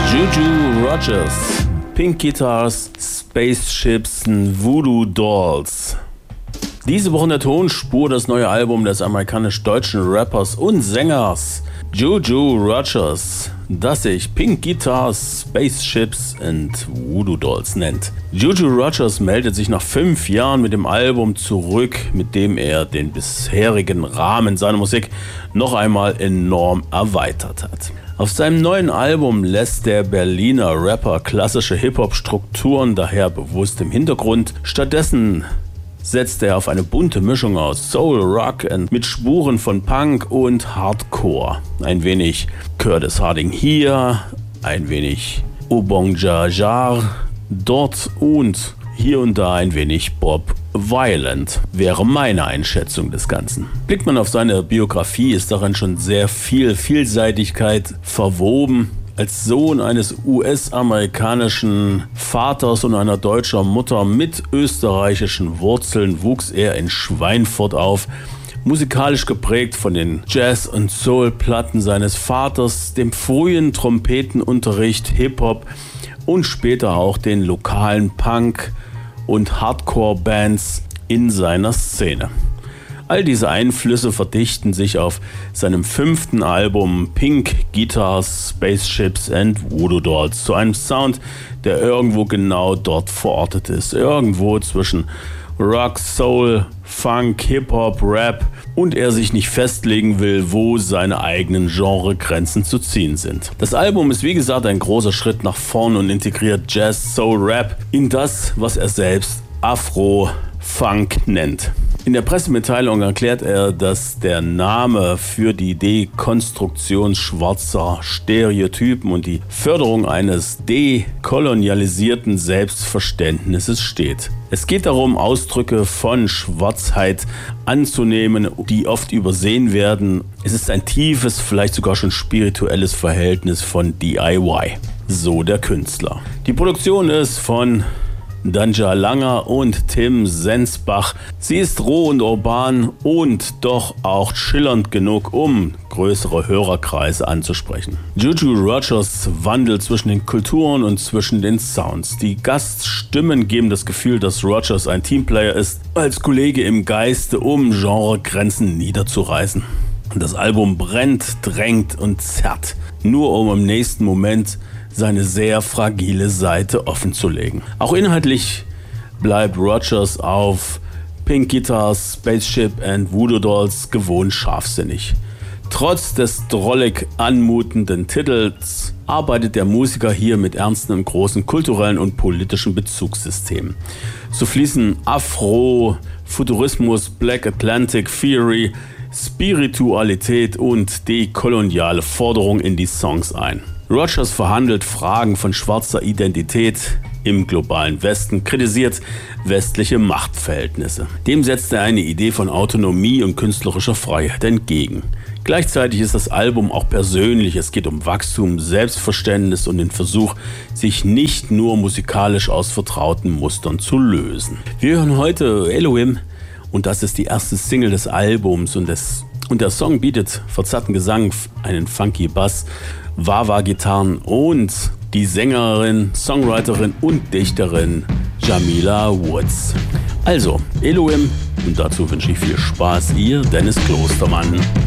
Juju Rogers, Pink Guitars, Spaceships, Voodoo Dolls. Diese Woche in der Tonspur das neue Album des amerikanisch-deutschen Rappers und Sängers Juju Rogers, das sich Pink Guitars, Spaceships und Voodoo Dolls nennt. Juju Rogers meldet sich nach 5 Jahren mit dem Album zurück, mit dem er den bisherigen Rahmen seiner Musik noch einmal enorm erweitert hat. Auf seinem neuen Album lässt der Berliner Rapper klassische Hip-Hop-Strukturen daher bewusst im Hintergrund. Stattdessen setzt er auf eine bunte Mischung aus Soul, Rock und mit Spuren von Punk und Hardcore. Ein wenig Curtis Harding hier, ein wenig Ubong Jahjar dort und hier und da ein wenig Bob Violent, wäre meine Einschätzung des Ganzen. Blickt man auf seine Biografie, ist darin schon sehr viel Vielseitigkeit verwoben. Als Sohn eines US-amerikanischen Vaters und einer deutschen Mutter mit österreichischen Wurzeln wuchs er in Schweinfurt auf. Musikalisch geprägt von den Jazz- und Soul-Platten seines Vaters, dem frühen Trompetenunterricht, Hip-Hop und später auch den lokalen Punk- und Hardcore-Bands in seiner Szene. All diese Einflüsse verdichten sich auf seinem 5. Album Pink Guitars, Spaceships and Voodoo Dolls zu einem Sound, der irgendwo genau dort verortet ist. Irgendwo zwischen Rock, Soul, Funk, Hip-Hop, Rap und er sich nicht festlegen will, wo seine eigenen Genregrenzen zu ziehen sind. Das Album ist wie gesagt ein großer Schritt nach vorn und integriert Jazz, Soul, Rap in das, was er selbst Afro-Funk nennt. In der Pressemitteilung erklärt er, dass der Name für die Dekonstruktion schwarzer Stereotypen und die Förderung eines dekolonialisierten Selbstverständnisses steht. Es geht darum, Ausdrücke von Schwarzheit anzunehmen, die oft übersehen werden. Es ist ein tiefes, vielleicht sogar schon spirituelles Verhältnis von DIY, so der Künstler. Die Produktion ist von Danja Langer und Tim Sensbach. Sie ist roh und urban und doch auch schillernd genug, um größere Hörerkreise anzusprechen. Juju Rogers wandelt zwischen den Kulturen und zwischen den Sounds. Die Gaststimmen geben das Gefühl, dass Rogers ein Teamplayer ist, als Kollege im Geiste, um Genregrenzen niederzureißen. Das Album brennt, drängt und zerrt, nur um im nächsten Moment seine sehr fragile Seite offenzulegen. Auch inhaltlich bleibt Rogers auf Pink Guitars, Spaceship and Voodoo Dolls gewohnt scharfsinnig. Trotz des drollig anmutenden Titels arbeitet der Musiker hier mit ernstem, großen kulturellen und politischen Bezugssystemen. So fließen Afro, Futurismus, Black Atlantic Theory, Spiritualität und dekoloniale Forderungen in die Songs ein. Rogers verhandelt Fragen von schwarzer Identität im globalen Westen, kritisiert westliche Machtverhältnisse. Dem setzt er eine Idee von Autonomie und künstlerischer Freiheit entgegen. Gleichzeitig ist das Album auch persönlich. Es geht um Wachstum, Selbstverständnis und den Versuch, sich nicht nur musikalisch aus vertrauten Mustern zu lösen. Wir hören heute Elohim und das ist die erste Single des Albums und der Song bietet verzerrten Gesang, einen funky Bass, Wah-Wah-Gitarren und die Sängerin, Songwriterin und Dichterin Jamila Woods. Also, Elohim und dazu wünsche ich viel Spaß, ihr Dennis Klostermann.